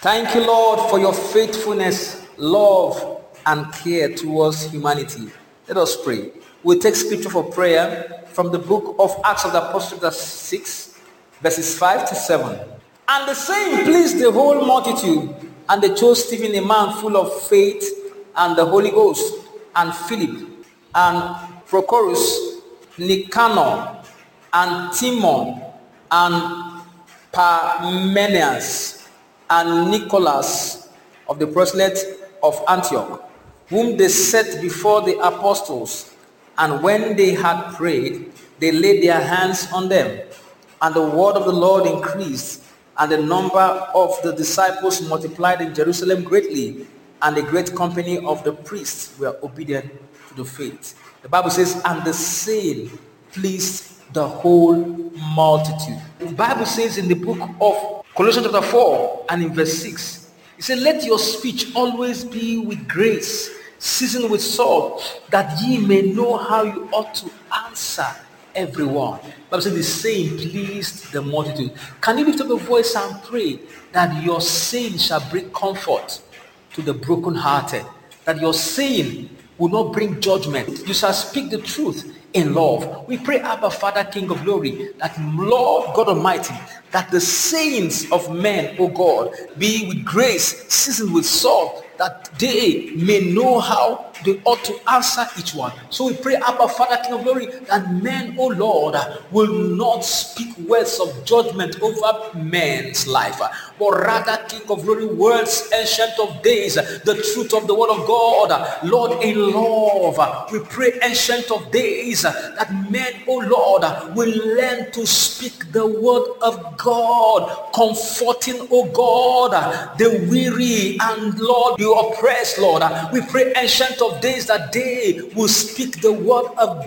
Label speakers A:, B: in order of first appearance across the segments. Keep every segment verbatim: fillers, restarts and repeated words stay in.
A: Thank you, Lord, for your faithfulness, love, and care towards humanity. Let us pray. We'll take scripture for prayer from the book of Acts of the Apostles, chapter six, verses five to seven. And the saying pleased the whole multitude, and they chose Stephen, a man full of faith and the Holy Ghost, and Philip, and Prochorus, Nicanor, and Timon, and Parmenius, and Nicholas of the proselyte of Antioch, whom they set before the apostles. And when they had prayed, they laid their hands on them. And the word of the Lord increased, and the number of the disciples multiplied in Jerusalem greatly, and a great company of the priests were obedient to the faith. The Bible says, and the saying pleased the whole multitude. The Bible says in the book of Colossians chapter four and in verse six, it said, let your speech always be with grace, seasoned with salt, that ye may know how you ought to answer everyone. The Bible says the saying pleased the multitude. Can you lift up your voice and pray that your saying shall bring comfort to the brokenhearted, that your saying will not bring judgment. You shall speak the truth in love. We pray, Abba Father, King of glory, that Lord God Almighty, that the sayings of men, O God, be with grace, seasoned with salt, that they may know how they ought to answer each one. So we pray, Abba Father, King of glory, that men, O Lord, will not speak words of judgment over men's life, but rather, King of glory, words ancient of days, the truth of the word of God, Lord, in love. We pray, ancient of days, that men, O Lord, will learn to speak the word of God, comforting, O God, the weary and, Lord, the oppressed, Lord. We pray, ancient of days, that they will speak the word of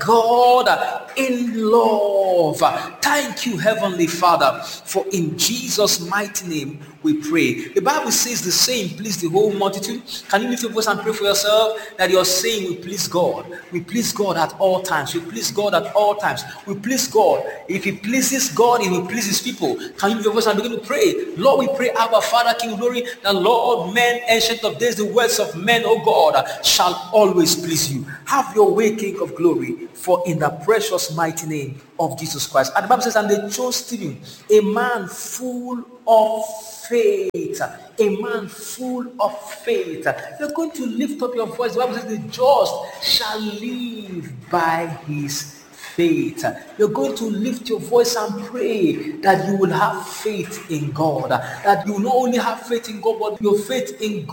A: God in love. Thank you, Heavenly Father, for in Jesus' mighty name we pray. The Bible says the saying please the whole multitude. Can you lift your voice and pray for yourself that your saying will please God? We please God at all times. We please God at all times. We please God. If he pleases God, he will please his people. Can you lift your voice and begin to pray? Lord, we pray, Abba Father, King of glory, that Lord, men, ancient of days, the words of men, O God, shall always please you. Have your way, King of glory, for in the precious mighty name of Jesus Christ. And the Bible says, and they chose Stephen, a man full of faith, a man full of faith. You're going to lift up your voice. The Bible says, the just shall live by his faith. You're going to lift your voice and pray that you will have faith in God, that you will not only have faith in God, but your faith in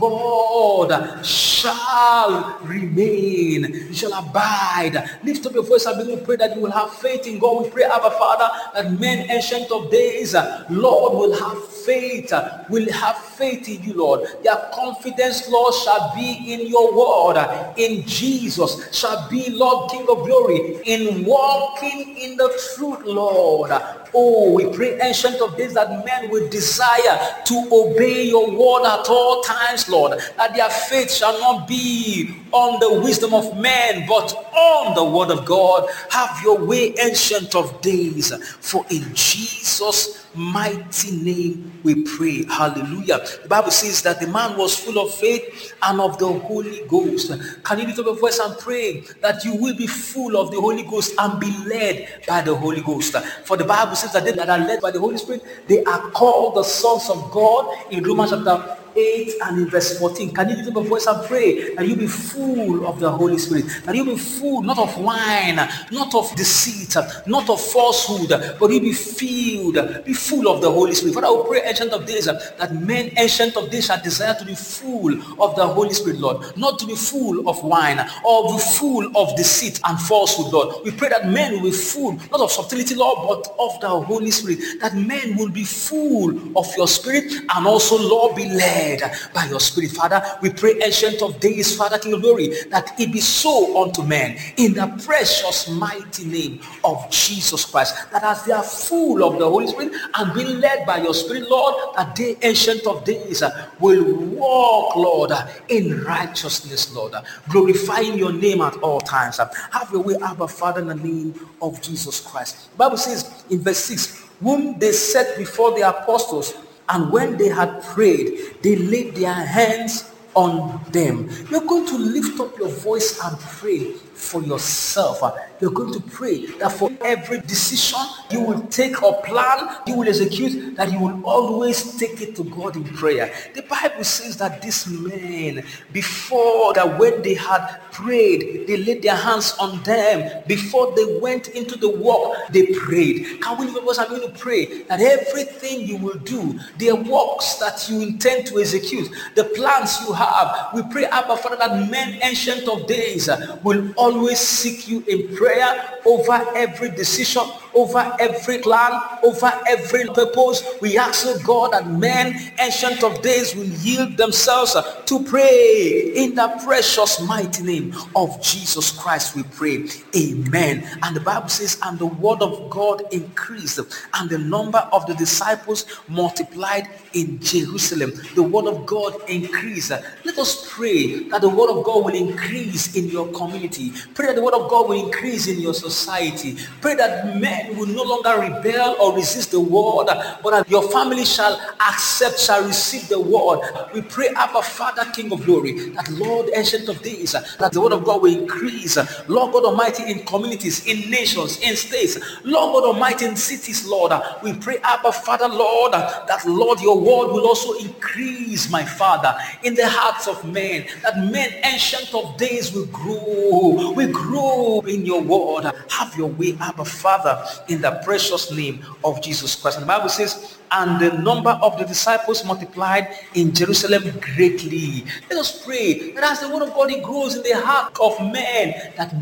A: God shall remain, you shall abide. Lift up your voice and begin to pray that you will have faith in God. We pray, Abba Father, that men ancient of days, Lord, will have faith, will have faith in you, Lord. Their confidence, Lord, shall be in your word, in Jesus, shall be, Lord, King of glory, in walking in the truth, Lord. Oh, we pray, ancient of days, that men will desire to obey your word at all times, Lord, that their faith shall not be on the wisdom of men, but on the word of God. Have your way, ancient of days, for in Jesus' mighty name we pray. Hallelujah. The Bible says that the man was full of faith and of the Holy Ghost. Can you lift up your voice and pray that you will be full of the Holy Ghost and be led by the Holy Ghost? For the Bible says that they that are led by the Holy Spirit, they are called the sons of God in Romans chapter eight and in verse fourteen. Can you lift up your voice and pray that you be full of the Holy Spirit, that you be full not of wine, not of deceit, not of falsehood, but you be filled, be full of the Holy Spirit. Father, I will pray, ancient of days, that men ancient of days shall desire to be full of the Holy Spirit, Lord, not to be full of wine or be full of deceit and falsehood, Lord. We pray that men will be full not of subtlety, Lord, but of the Holy Spirit, that men will be full of your Spirit and also, Lord, be led by your Spirit. Father, we pray, ancient of days, Father, King of glory, that it be so unto men in the precious mighty name of Jesus Christ, that as they are full of the Holy Spirit and being led by your Spirit, Lord, that they, ancient of days, will walk, Lord, in righteousness, Lord, glorifying your name at all times. Have your way, Abba Father, in the name of Jesus Christ. The Bible says in verse six, whom they set before the apostles, And when they had prayed, they laid their hands on them. You're going to lift up your voice and pray for yourself. You're going to pray that for every decision you will take or plan, you will execute, that you will always take it to God in prayer. The Bible says that these men, before that when they had prayed, they laid their hands on them. Before they went into the work, they prayed. Can we lift up us? I'm going to pray that everything you will do, the works that you intend to execute, the plans you have, we pray, Abba Father, that men ancient of days will always seek you in prayer over every decision, over every plan, over every purpose. We ask, oh God, that men ancient of days will yield themselves to pray in the precious mighty name of Jesus Christ. We pray, amen. And the Bible says, and the word of God increased, and the number of the disciples multiplied in Jerusalem. The word of God increased. Let us pray that the word of God will increase in your community. Pray that the word of God will increase in your society. Pray that men will no longer rebel or resist the word, but that your family shall accept, shall receive the word. We pray, Abba Father, King of glory, that Lord, ancient of days, that the word of God will increase. Lord God Almighty, in communities, in nations, in states, Lord God Almighty, in cities, Lord, we pray, Abba Father, Lord, that Lord, your word will also increase, my Father, in the hearts of men, that men ancient of days will grow, will grow in your word. Have your way, Abba Father, in the precious name of Jesus Christ. And the Bible says, and the number of the disciples multiplied in Jerusalem greatly. Let us pray that as the word of God it grows in the heart of men, that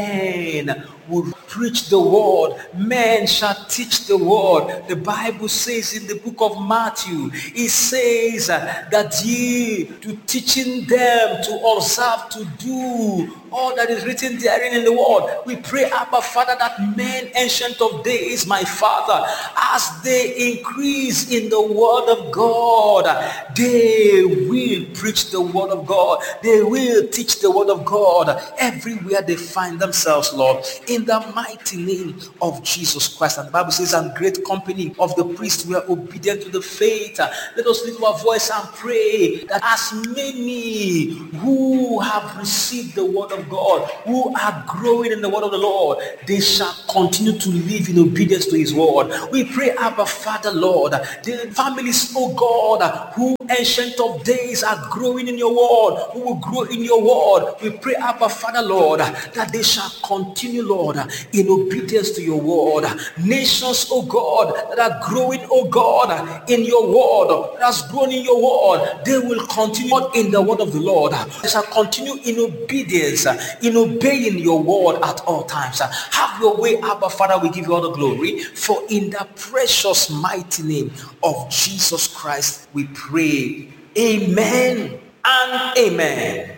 A: men will preach the word, men shall teach the word. The Bible says in the book of Matthew, it says that ye to teaching them to observe, to do all that is written therein in the word. We pray, Abba Father, that men ancient of days, my Father, as they increase in the word of God, they will preach the word of God. They will teach the word of God everywhere they find themselves, Lord, in the mighty name of Jesus Christ. And the Bible says, and great company of the priests were obedient to the faith. Let us lift our voice and pray that as many who have received the word of God, who are growing in the word of the Lord, they shall continue to live in obedience to his word. We pray, Abba Father, Lord, the families, oh God, who ancient of days are growing in your word, who will grow in your word. We pray, Abba Father, Lord, that they shall continue, Lord, in obedience to your word. Nations, oh God, that are growing, oh God, in your word, that has grown in your word, they will continue in the word of the Lord. They shall continue in obedience, in obeying your word at all times. Have your way, Abba Father. We give you all the glory, for in the precious mighty name of Jesus Christ we pray. Amen and amen.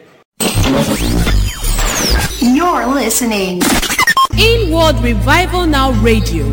B: You're listening
C: Inward Revival Now Radio.